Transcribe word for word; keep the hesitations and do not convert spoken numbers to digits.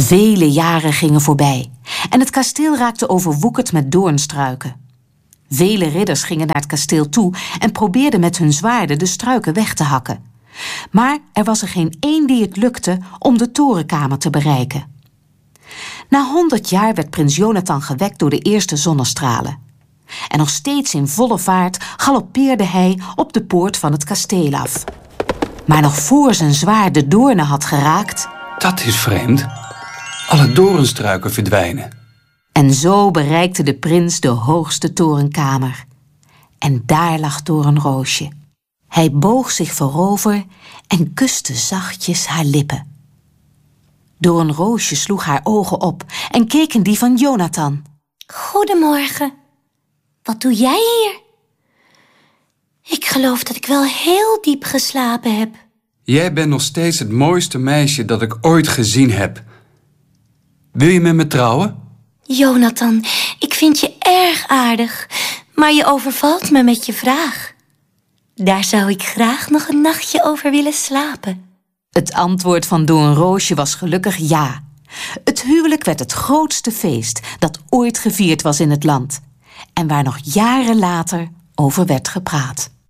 Vele jaren gingen voorbij en het kasteel raakte overwoekerd met doornstruiken. Vele ridders gingen naar het kasteel toe en probeerden met hun zwaarden de struiken weg te hakken. Maar er was er geen één die het lukte om de torenkamer te bereiken. Na honderd jaar werd prins Jonathan gewekt door de eerste zonnestralen. En nog steeds in volle vaart galoppeerde hij op de poort van het kasteel af. Maar nog voor zijn zwaard de doornen had geraakt... Dat is vreemd. Alle doornstruiken verdwijnen. En zo bereikte de prins de hoogste torenkamer. En daar lag Doornroosje. Hij boog zich voorover en kuste zachtjes haar lippen. Doornroosje sloeg haar ogen op en keek in die van Jonathan. Goedemorgen. Wat doe jij hier? Ik geloof dat ik wel heel diep geslapen heb. Jij bent nog steeds het mooiste meisje dat ik ooit gezien heb. Wil je met me trouwen? Jonathan, ik vind je erg aardig, maar je overvalt me met je vraag. Daar zou ik graag nog een nachtje over willen slapen. Het antwoord van Doornroosje was gelukkig ja. Het huwelijk werd het grootste feest dat ooit gevierd was in het land. En waar nog jaren later over werd gepraat.